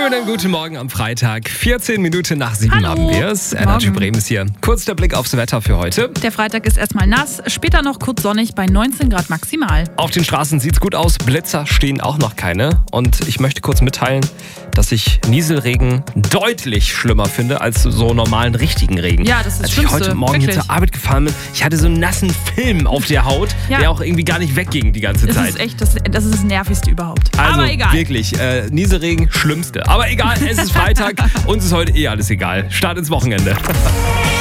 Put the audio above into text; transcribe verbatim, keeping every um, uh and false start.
Schönen guten Morgen am Freitag. vierzehn Minuten nach sieben Hallo. haben wir es. Energy Bremen ist hier. Kurz der Blick aufs Wetter für heute. Der Freitag ist erstmal nass, später noch kurz sonnig bei neunzehn Grad maximal. Auf den Straßen sieht's gut aus. Blitzer stehen auch noch keine. Und ich möchte kurz mitteilen, dass ich Nieselregen deutlich schlimmer finde als so normalen richtigen Regen. Ja, das ist das Als ich Schlimmste, heute Morgen wirklich. hier zur Arbeit gefahren bin, ich hatte so einen nassen Film auf der Haut, Ja. der auch irgendwie gar nicht wegging die ganze Das Zeit. ist echt, das, das ist das Nervigste überhaupt. Also Aber egal. wirklich, äh, Nieselregen, schlimmste. Aber egal, es ist Freitag, uns ist heute eh alles egal. Start ins Wochenende.